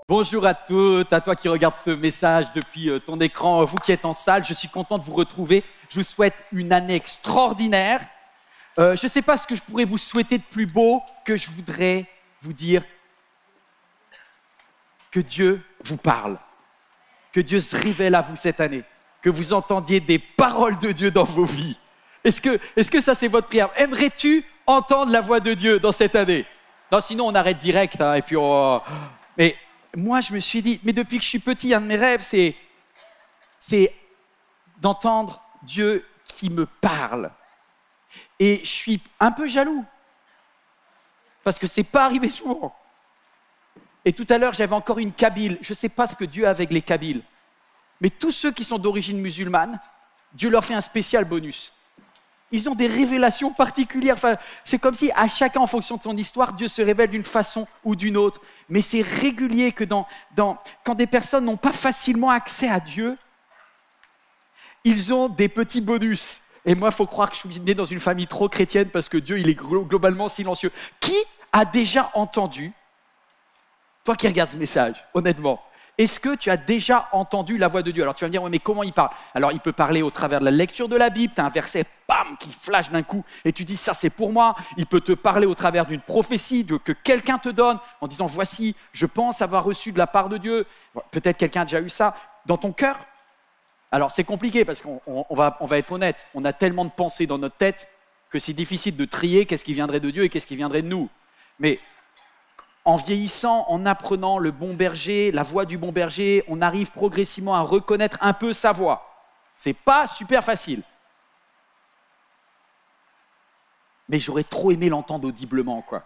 Bonjour à toutes, à toi qui regardes ce message depuis ton écran, vous qui êtes en salle, je suis content de vous retrouver. Je vous souhaite une année extraordinaire. Je ne sais pas ce que je pourrais vous souhaiter de plus beau que je voudrais vous dire que Dieu vous parle, que Dieu se révèle à vous cette année, que vous entendiez des paroles de Dieu dans vos vies. Est-ce que ça c'est votre prière? Aimerais-tu entendre la voix de Dieu dans cette année? Non, sinon on arrête direct et puis on... Mais moi je me suis dit, mais depuis que je suis petit, un de mes rêves c'est d'entendre Dieu qui me parle. Et je suis un peu jaloux, parce que c'est pas arrivé souvent. Et tout à l'heure, j'avais encore une Kabyle. Je ne sais pas ce que Dieu a avec les Kabyles, mais tous ceux qui sont d'origine musulmane, Dieu leur fait un spécial bonus. Ils ont des révélations particulières. Enfin, c'est comme si à chacun, en fonction de son histoire, Dieu se révèle d'une façon ou d'une autre. Mais c'est régulier que quand des personnes n'ont pas facilement accès à Dieu, ils ont des petits bonus. Et moi, il faut croire que je suis né dans une famille trop chrétienne parce que Dieu, il est globalement silencieux. Qui a déjà entendu, toi qui regardes ce message, honnêtement, est-ce que tu as déjà entendu la voix de Dieu? Alors tu vas me dire, ouais, mais comment il parle? Alors il peut parler au travers de la lecture de la Bible, tu as un verset, bam, qui flash d'un coup, et tu dis, ça c'est pour moi. Il peut te parler au travers d'une prophétie que quelqu'un te donne, en disant, voici, je pense avoir reçu de la part de Dieu. Peut-être quelqu'un a déjà eu ça dans ton cœur. Alors c'est compliqué parce qu'on va être honnête, on a tellement de pensées dans notre tête que c'est difficile de trier qu'est-ce qui viendrait de Dieu et qu'est-ce qui viendrait de nous. Mais en vieillissant, en apprenant le bon berger, la voix du bon berger, on arrive progressivement à reconnaître un peu sa voix. C'est pas super facile. Mais j'aurais trop aimé l'entendre audiblement, quoi.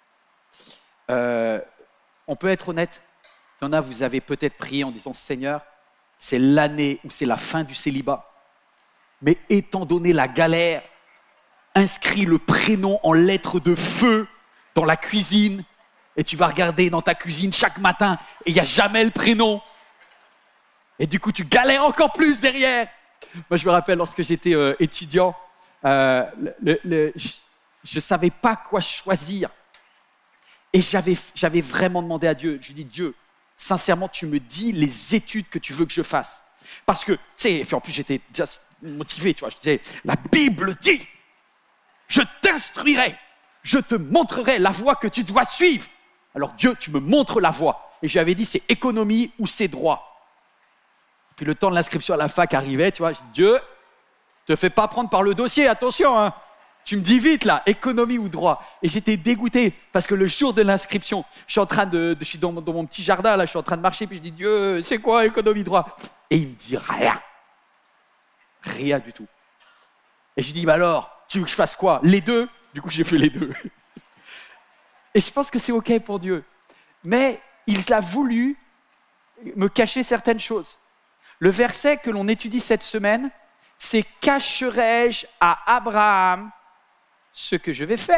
On peut être honnête. Il y en a, vous avez peut-être prié en disant, Seigneur, c'est l'année où c'est la fin du célibat. Mais étant donné la galère, inscris le prénom en lettres de feu dans la cuisine. Et tu vas regarder dans ta cuisine chaque matin et il n'y a jamais le prénom. Et du coup, tu galères encore plus derrière. Moi, je me rappelle lorsque j'étais étudiant, je ne savais pas quoi choisir. Et j'avais vraiment demandé à Dieu. Je lui ai dit, Dieu, sincèrement, tu me dis les études que tu veux que je fasse. Parce que, tu sais, et puis en plus, j'étais déjà motivé, tu vois. Je disais, la Bible dit, je t'instruirai, je te montrerai la voie que tu dois suivre. Alors Dieu, tu me montres la voie. Et je lui avais dit, c'est économie ou c'est droit. Puis le temps de l'inscription à la fac arrivait, tu vois, je dis, Dieu, te fais pas prendre par le dossier, attention, hein. Tu me dis vite là, économie ou droit. Et j'étais dégoûté parce que le jour de l'inscription, je suis dans mon petit jardin, là, je suis en train de marcher, puis je dis, Dieu, c'est quoi économie, droit? Et il me dit rien. Rien du tout. Et je dis, bah alors, tu veux que je fasse quoi? Les deux? Du coup, j'ai fait les deux. Et je pense que c'est OK pour Dieu. Mais il a voulu me cacher certaines choses. Le verset que l'on étudie cette semaine, c'est « Cacherai-je à Abraham ce que je vais faire ?»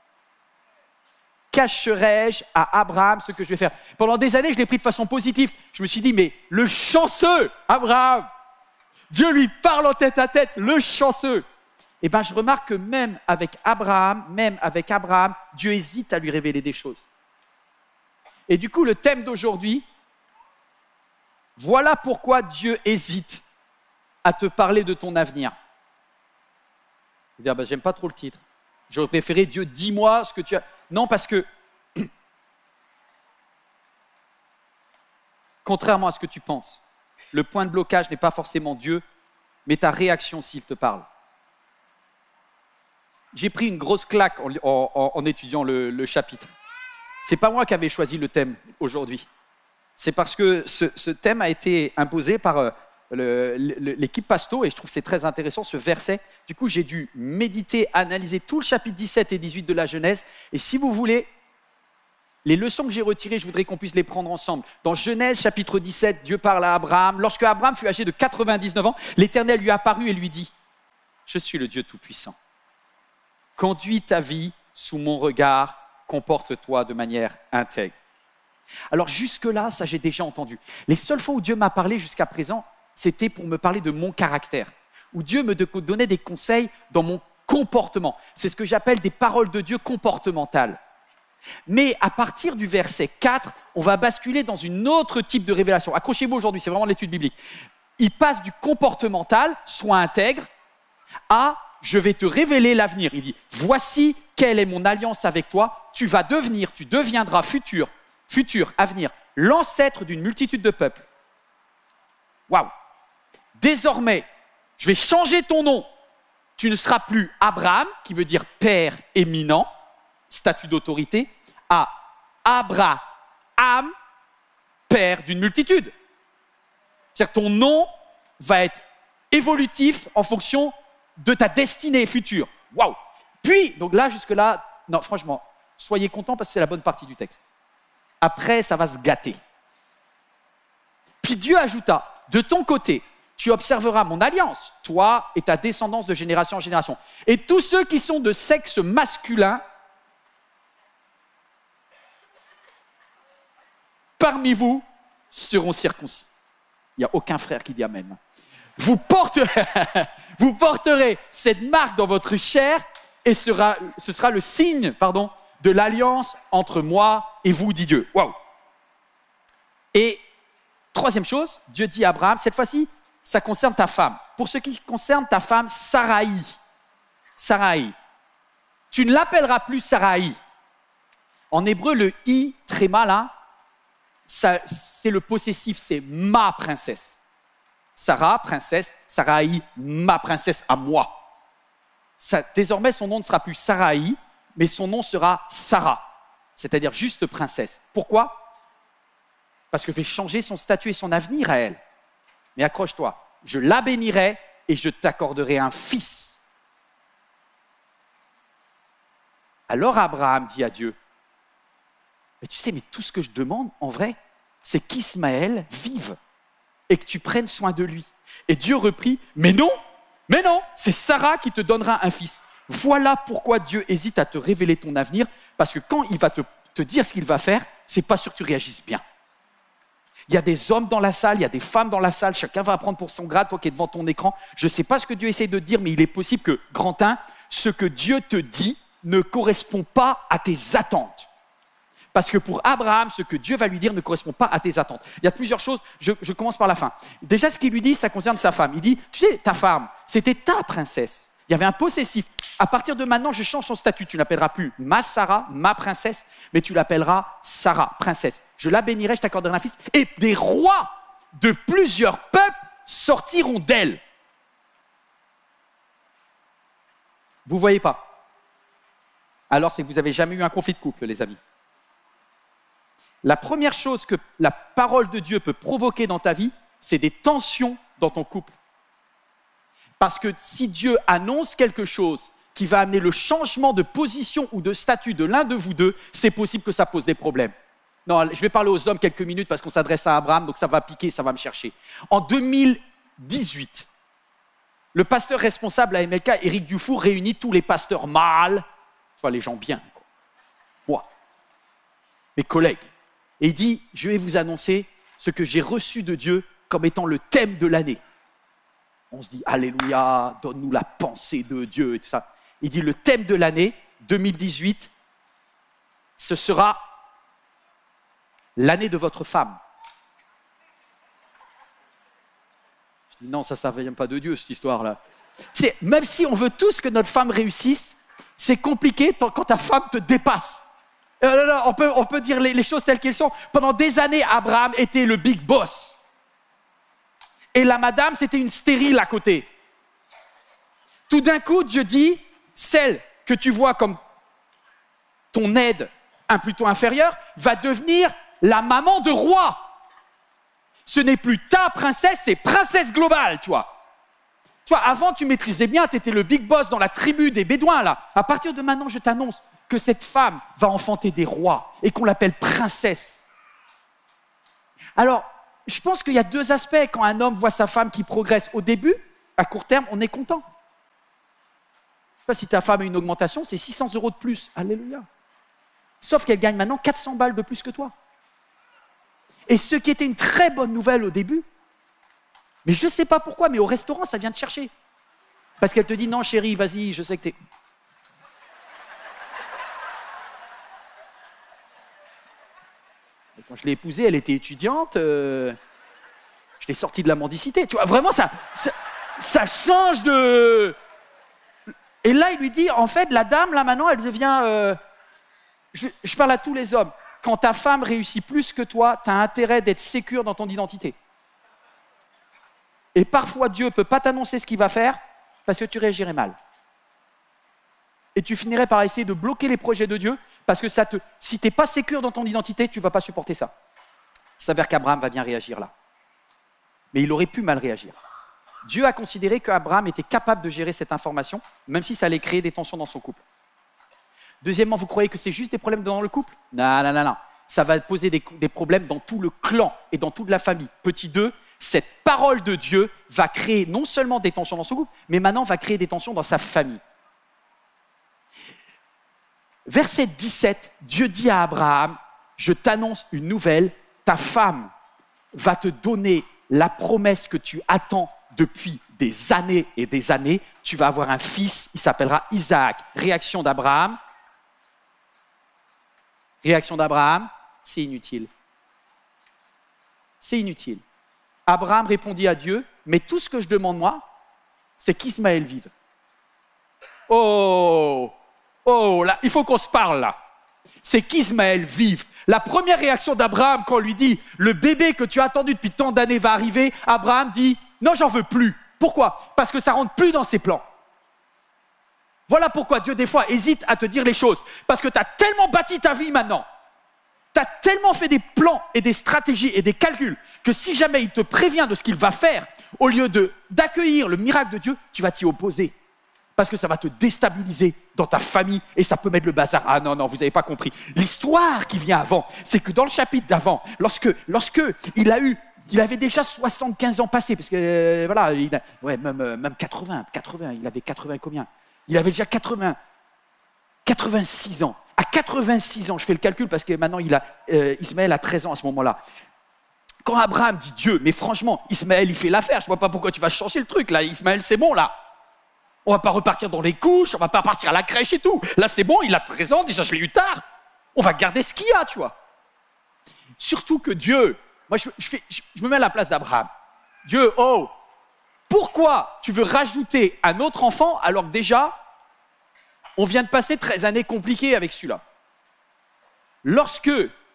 Cacherai-je à Abraham ce que je vais faire? Pendant des années, je l'ai pris de façon positive. Je me suis dit, mais le chanceux Abraham, Dieu lui parle en tête à tête, le chanceux. Eh bien, je remarque que même avec Abraham, Dieu hésite à lui révéler des choses. Et du coup, le thème d'aujourd'hui, voilà pourquoi Dieu hésite à te parler de ton avenir. Je vais dire, j'aime pas trop le titre. J'aurais préféré, Dieu, dis-moi ce que tu as... Non, parce que, contrairement à ce que tu penses, le point de blocage n'est pas forcément Dieu, mais ta réaction s'il te parle. J'ai pris une grosse claque en étudiant le chapitre. Ce n'est pas moi qui avais choisi le thème aujourd'hui. C'est parce que ce thème a été imposé par l'équipe Pasto et je trouve que c'est très intéressant ce verset. Du coup, j'ai dû méditer, analyser tout le chapitre 17 et 18 de la Genèse. Et si vous voulez, les leçons que j'ai retirées, je voudrais qu'on puisse les prendre ensemble. Dans Genèse chapitre 17, Dieu parle à Abraham. Lorsque Abraham fut âgé de 99 ans, l'Éternel lui apparut et lui dit « Je suis le Dieu Tout-Puissant. Conduis ta vie sous mon regard, comporte-toi de manière intègre. » Alors jusque-là, ça j'ai déjà entendu. Les seules fois où Dieu m'a parlé jusqu'à présent, c'était pour me parler de mon caractère, où Dieu me donnait des conseils dans mon comportement. C'est ce que j'appelle des paroles de Dieu comportementales. Mais à partir du verset 4, on va basculer dans une autre type de révélation. Accrochez-vous aujourd'hui, c'est vraiment l'étude biblique. Il passe du comportemental, sois intègre, à je vais te révéler l'avenir. Il dit, voici quelle est mon alliance avec toi, tu deviendras futur, avenir, l'ancêtre d'une multitude de peuples. Waouh! Désormais, je vais changer ton nom. Tu ne seras plus Abraham, qui veut dire père éminent, statut d'autorité, à Abraham, père d'une multitude. C'est-à-dire que ton nom va être évolutif en fonction de ta destinée future. Waouh! Puis, donc là, jusque-là, non, franchement, soyez contents parce que c'est la bonne partie du texte. Après, ça va se gâter. Puis Dieu ajouta, de ton côté, tu observeras mon alliance, toi et ta descendance de génération en génération. Et tous ceux qui sont de sexe masculin, parmi vous, seront circoncis. Il n'y a aucun frère qui dit amen. Vous porterez cette marque dans votre chair et ce sera le signe, de l'alliance entre moi et vous, dit Dieu. Waouh! Et troisième chose, Dieu dit à Abraham, cette fois-ci, ça concerne ta femme. Pour ce qui concerne ta femme, Saraï, tu ne l'appelleras plus Saraï. En hébreu, le i, tréma là, c'est le possessif, c'est ma princesse. Sarah, princesse, Saraï, ma princesse à moi. Désormais, son nom ne sera plus Saraï, mais son nom sera Sarah, c'est-à-dire juste princesse. Pourquoi? Parce que je vais changer son statut et son avenir à elle. Mais accroche-toi, je la bénirai et je t'accorderai un fils. Alors Abraham dit à Dieu, mais tu sais, mais tout ce que je demande, en vrai, c'est qu'Ismaël vive et que tu prennes soin de lui. Et Dieu reprit, mais non, c'est Sarah qui te donnera un fils. Voilà pourquoi Dieu hésite à te révéler ton avenir, parce que quand il va te dire ce qu'il va faire, c'est pas sûr que tu réagisses bien. Il y a des hommes dans la salle, il y a des femmes dans la salle, chacun va apprendre pour son grade, toi qui es devant ton écran. Je ne sais pas ce que Dieu essaie de te dire, mais il est possible que, grand 1, ce que Dieu te dit ne correspond pas à tes attentes. Parce que pour Abraham, ce que Dieu va lui dire ne correspond pas à tes attentes. Il y a plusieurs choses, je commence par la fin. Déjà, ce qu'il lui dit, ça concerne sa femme. Il dit, tu sais, ta femme, c'était ta princesse. Il y avait un possessif. À partir de maintenant, je change son statut. Tu ne l'appelleras plus ma Sarah, ma princesse, mais tu l'appelleras Sarah, princesse. Je la bénirai, je t'accorderai un fils. Et des rois de plusieurs peuples sortiront d'elle. Vous ne voyez pas? Alors, c'est que vous n'avez jamais eu un conflit de couple, les amis. La première chose que la parole de Dieu peut provoquer dans ta vie, c'est des tensions dans ton couple. Parce que si Dieu annonce quelque chose qui va amener le changement de position ou de statut de l'un de vous deux, c'est possible que ça pose des problèmes. Non, je vais parler aux hommes quelques minutes parce qu'on s'adresse à Abraham, donc ça va piquer, ça va me chercher. En 2018, le pasteur responsable à MLK, Éric Dufour, réunit tous les pasteurs mâles, soit les gens bien, moi, mes collègues. Et il dit, je vais vous annoncer ce que j'ai reçu de Dieu comme étant le thème de l'année. On se dit, alléluia, donne-nous la pensée de Dieu et tout ça. Il dit, le thème de l'année 2018, ce sera l'année de votre femme. Je dis, non, ça ne vient pas de Dieu, cette histoire-là. Même si on veut tous que notre femme réussisse, c'est compliqué quand ta femme te dépasse. On peut dire les choses telles qu'elles sont. Pendant des années, Abraham était le big boss. Et la madame, c'était une stérile à côté. Tout d'un coup, Dieu dit, celle que tu vois comme ton aide, plutôt inférieure, va devenir la maman de roi. Ce n'est plus ta princesse, c'est princesse globale, tu vois. Tu vois, avant, tu maîtrisais bien, tu étais le big boss dans la tribu des Bédouins, là. À partir de maintenant, je t'annonce que cette femme va enfanter des rois et qu'on l'appelle princesse. Alors, je pense qu'il y a deux aspects quand un homme voit sa femme qui progresse. Au début, à court terme, on est content. Si ta femme a une augmentation, c'est 600 € de plus. Alléluia. Sauf qu'elle gagne maintenant 400 balles de plus que toi. Et ce qui était une très bonne nouvelle au début, mais je ne sais pas pourquoi, mais au restaurant, ça vient te chercher. Parce qu'elle te dit, non chérie, vas-y, je sais que t'es... Et quand je l'ai épousée, elle était étudiante. Je l'ai sortie de la mendicité. Tu vois, vraiment, ça change de... Et là, il lui dit, en fait, la dame, là, maintenant, elle devient... Je parle à tous les hommes. Quand ta femme réussit plus que toi, tu as intérêt d'être sécure dans ton identité. Et parfois, Dieu ne peut pas t'annoncer ce qu'il va faire parce que tu réagirais mal. Et tu finirais par essayer de bloquer les projets de Dieu parce que si tu n'es pas sécure dans ton identité, tu ne vas pas supporter ça. Il s'avère qu'Abraham va bien réagir là. Mais il aurait pu mal réagir. Dieu a considéré qu'Abraham était capable de gérer cette information, même si ça allait créer des tensions dans son couple. Deuxièmement, vous croyez que c'est juste des problèmes dans le couple ? Non. Ça va poser des problèmes dans tout le clan et dans toute la famille. Petit 2, cette parole de Dieu va créer non seulement des tensions dans son couple, mais maintenant va créer des tensions dans sa famille. Verset 17, Dieu dit à Abraham, je t'annonce une nouvelle, ta femme va te donner la promesse que tu attends depuis des années et des années. Tu vas avoir un fils, il s'appellera Isaac. Réaction d'Abraham, c'est inutile. C'est inutile. Abraham répondit à Dieu, mais tout ce que je demande moi, c'est qu'Ismaël vive. Oh, là, il faut qu'on se parle là. C'est qu'Ismaël vive. La première réaction d'Abraham quand on lui dit « Le bébé que tu as attendu depuis tant d'années va arriver », Abraham dit « Non, j'en veux plus ». Pourquoi ? Parce que ça ne rentre plus dans ses plans. Voilà pourquoi Dieu, des fois, hésite à te dire les choses. Parce que tu as tellement bâti ta vie maintenant. Tu as tellement fait des plans et des stratégies et des calculs que si jamais il te prévient de ce qu'il va faire, au lieu d'accueillir le miracle de Dieu, tu vas t'y opposer. Parce que ça va te déstabiliser dans ta famille et ça peut mettre le bazar. Ah non, vous n'avez pas compris. L'histoire qui vient avant, c'est que dans le chapitre d'avant, lorsque il avait déjà 75 ans passés, parce que même 80, il avait 80 combien ? Il avait déjà 86 ans. À 86 ans, je fais le calcul parce que maintenant Ismaël a 13 ans à ce moment-là. Quand Abraham dit Dieu, mais franchement, Ismaël il fait l'affaire, je ne vois pas pourquoi tu vas changer le truc là. Ismaël c'est bon là. On ne va pas repartir dans les couches, on ne va pas partir à la crèche et tout. Là c'est bon, il a 13 ans, déjà je l'ai eu tard. On va garder ce qu'il y a, tu vois. Surtout que Dieu, moi je me mets à la place d'Abraham. Dieu, pourquoi tu veux rajouter un autre enfant alors que déjà, on vient de passer 13 années compliquées avec celui-là. Lorsque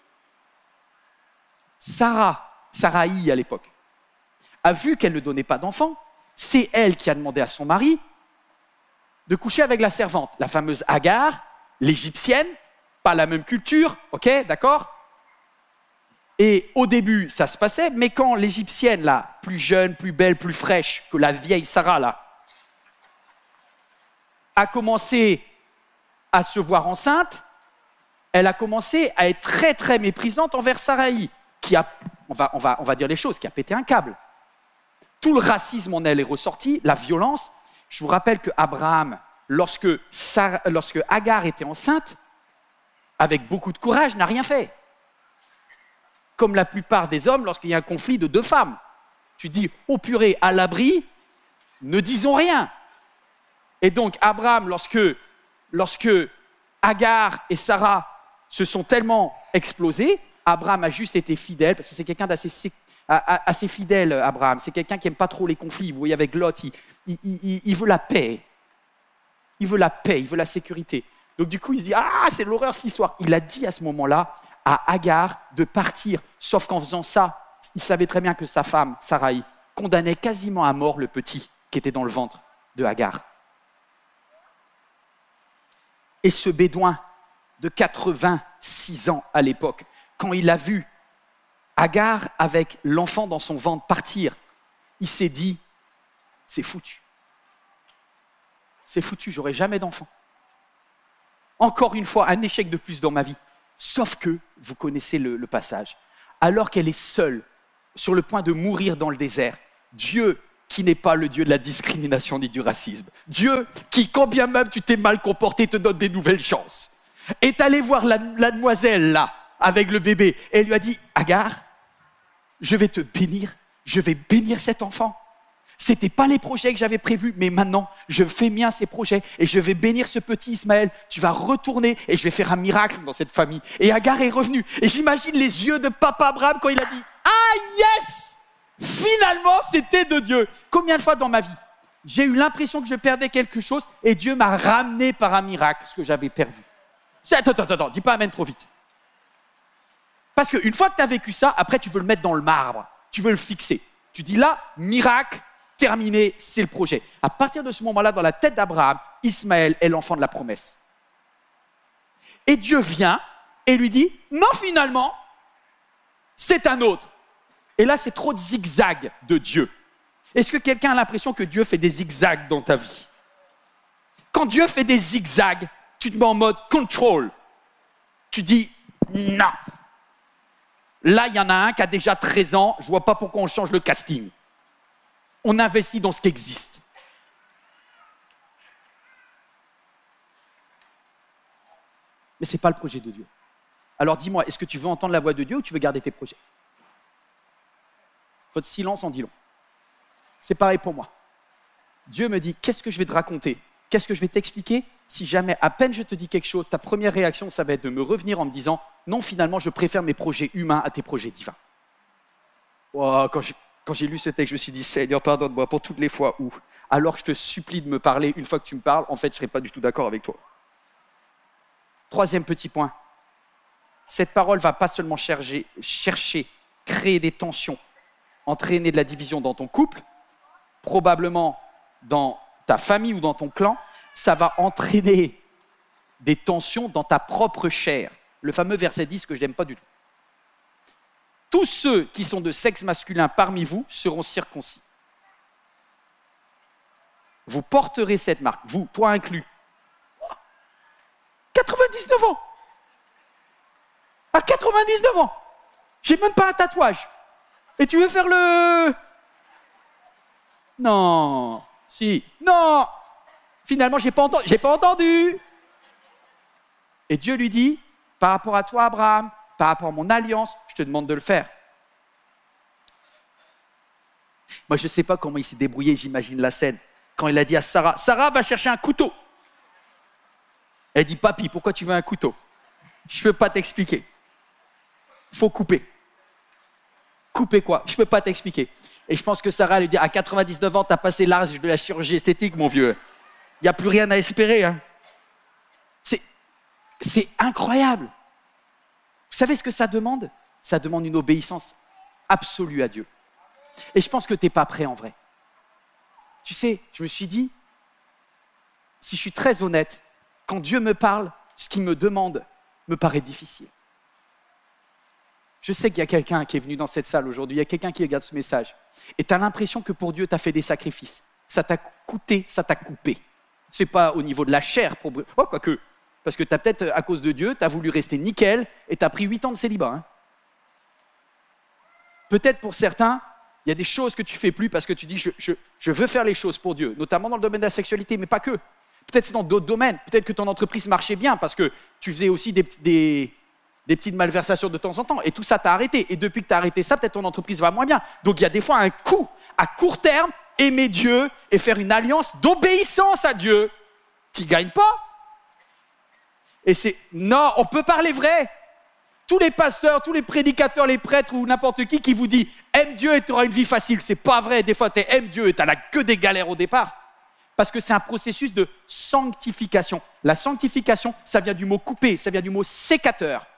Sarai à l'époque, a vu qu'elle ne donnait pas d'enfant, c'est elle qui a demandé à son mari de coucher avec la servante, la fameuse Agar, l'égyptienne, pas la même culture, ok, d'accord ? Et au début, ça se passait, mais quand l'égyptienne, là, plus jeune, plus belle, plus fraîche que la vieille Sarah, là, a commencé à se voir enceinte, elle a commencé à être très, très méprisante envers Sarai, qui a, on va dire les choses, qui a pété un câble. Tout le racisme en elle est ressorti, la violence. Je vous rappelle que Abraham, lorsque Agar était enceinte, avec beaucoup de courage, n'a rien fait. Comme la plupart des hommes, lorsqu'il y a un conflit de deux femmes. Tu dis, oh purée, à l'abri, ne disons rien. Et donc, Abraham, lorsque Agar et Sarah se sont tellement explosés, Abraham a juste été fidèle, parce que c'est quelqu'un assez fidèle, Abraham. C'est quelqu'un qui n'aime pas trop les conflits. Vous voyez, avec Lot, il veut la paix. Il veut la paix, il veut la sécurité. Donc du coup, il se dit, c'est l'horreur cette histoire. Il a dit à ce moment-là à Agar de partir, sauf qu'en faisant ça, il savait très bien que sa femme, Sarai, condamnait quasiment à mort le petit qui était dans le ventre de Agar. Et ce bédouin de 86 ans à l'époque, quand il a vu Agar avec l'enfant dans son ventre partir, il s'est dit, c'est foutu. C'est foutu, j'aurai jamais d'enfant. Encore une fois, un échec de plus dans ma vie. Sauf que, vous connaissez le passage, alors qu'elle est seule, sur le point de mourir dans le désert, Dieu, qui n'est pas le Dieu de la discrimination ni du racisme, Dieu qui, quand bien même tu t'es mal comporté, te donne des nouvelles chances, est allé voir la demoiselle là, avec le bébé, et lui a dit, Agar, je vais te bénir, je vais bénir cet enfant, C'était pas les projets que j'avais prévus, mais maintenant, je fais mien ces projets et je vais bénir ce petit Ismaël. Tu vas retourner et je vais faire un miracle dans cette famille. Et Agar est revenue. Et j'imagine les yeux de papa Abraham quand il a dit « Ah yes ! Finalement, c'était de Dieu !» Combien de fois dans ma vie, j'ai eu l'impression que je perdais quelque chose et Dieu m'a ramené par un miracle ce que j'avais perdu. Attends, dis pas amen trop vite. Parce qu'une fois que tu as vécu ça, après tu veux le mettre dans le marbre. Tu veux le fixer. Tu dis là, miracle, terminé, c'est le projet. À partir de ce moment-là, dans la tête d'Abraham, Ismaël est l'enfant de la promesse. Et Dieu vient et lui dit, non finalement, c'est un autre. Et là, c'est trop de zigzags de Dieu. Est-ce que quelqu'un a l'impression que Dieu fait des zigzags dans ta vie? Quand Dieu fait des zigzags, tu te mets en mode control. Tu dis, non. Là, il y en a un qui a déjà 13 ans, je ne vois pas pourquoi on change le casting. On investit dans ce qui existe. Mais ce n'est pas le projet de Dieu. Alors dis-moi, est-ce que tu veux entendre la voix de Dieu ou tu veux garder tes projets? Votre silence en dit long. C'est pareil pour moi. Dieu me dit, qu'est-ce que je vais te raconter? Qu'est-ce que je vais t'expliquer? Si jamais, à peine je te dis quelque chose, ta première réaction, ça va être de me revenir en me disant, non, finalement, je préfère mes projets humains à tes projets divins. Oh, quand j'ai lu ce texte, je me suis dit, Seigneur, pardonne-moi pour toutes les fois où, alors je te supplie de me parler, une fois que tu me parles, en fait, je ne serai pas du tout d'accord avec toi. Troisième petit point, cette parole ne va pas seulement chercher, créer des tensions, entraîner de la division dans ton couple, probablement dans ta famille ou dans ton clan, ça va entraîner des tensions dans ta propre chair. Le fameux verset 10 que je n'aime pas du tout. Tous ceux qui sont de sexe masculin parmi vous seront circoncis. Vous porterez cette marque, vous, toi inclus. 99 ans. À 99 ans, j'ai même pas un tatouage. Et tu veux faire le... Non, si, non. Finalement, j'ai pas entendu. Et Dieu lui dit, par rapport à toi, Abraham, par rapport à mon alliance, je te demande de le faire. Moi, je ne sais pas comment il s'est débrouillé, j'imagine la scène. Quand il a dit à Sarah, Sarah va chercher un couteau. Elle dit, papy, pourquoi tu veux un couteau? Je ne peux pas t'expliquer. Il faut couper. Couper quoi? Je ne peux pas t'expliquer. Et je pense que Sarah lui dit, à 99 ans, tu as passé l'âge de la chirurgie esthétique, mon vieux. Il n'y a plus rien à espérer. Hein. C'est incroyable. Vous savez ce que ça demande? Ça demande une obéissance absolue à Dieu. Et je pense que tu n'es pas prêt en vrai. Tu sais, je me suis dit, si je suis très honnête, quand Dieu me parle, ce qu'il me demande me paraît difficile. Je sais qu'il y a quelqu'un qui est venu dans cette salle aujourd'hui, il y a quelqu'un qui regarde ce message, et tu as l'impression que pour Dieu, tu as fait des sacrifices. Ça t'a coûté, ça t'a coupé. Ce n'est pas au niveau de la chair, quoique, parce que tu as peut-être, à cause de Dieu, tu as voulu rester nickel, et tu as pris 8 ans de célibat. Hein. Peut-être pour certains, il y a des choses que tu ne fais plus parce que tu dis je veux faire les choses pour Dieu, notamment dans le domaine de la sexualité, mais pas que. Peut-être c'est dans d'autres domaines. Peut-être que ton entreprise marchait bien parce que tu faisais aussi des petites malversations de temps en temps et tout ça t'a arrêté. Et depuis que tu as arrêté ça, peut-être ton entreprise va moins bien. Donc il y a des fois un coût à court terme, aimer Dieu et faire une alliance d'obéissance à Dieu. Tu n'y gagnes pas. Et non, on peut parler vrai. Tous les pasteurs, tous les prédicateurs, les prêtres ou n'importe qui vous dit « aime Dieu et tu auras une vie facile ». C'est pas vrai. Des fois, tu aimes Dieu et tu n'as que des galères au départ. Parce que c'est un processus de sanctification. La sanctification, ça vient du mot couper, ça vient du mot sécateur.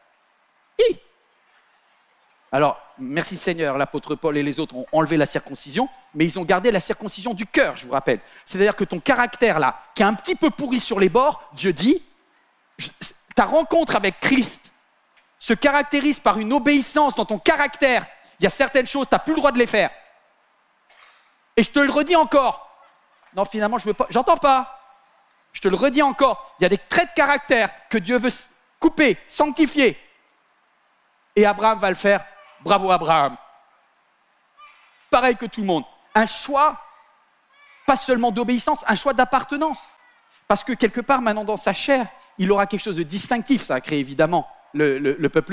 Alors, merci Seigneur, l'apôtre Paul et les autres ont enlevé la circoncision, mais ils ont gardé la circoncision du cœur, je vous rappelle. C'est-à-dire que ton caractère là, qui est un petit peu pourri sur les bords, Dieu dit, ta rencontre avec Christ se caractérise par une obéissance dans ton caractère. Il y a certaines choses, tu n'as plus le droit de les faire. Et je te le redis encore. Non, finalement, je veux pas. J'entends pas. Je te le redis encore. Il y a des traits de caractère que Dieu veut couper, sanctifier. Et Abraham va le faire. Bravo Abraham. Pareil que tout le monde. Un choix, pas seulement d'obéissance, un choix d'appartenance. Parce que quelque part, maintenant, dans sa chair, il aura quelque chose de distinctif. Ça a créé évidemment le peuple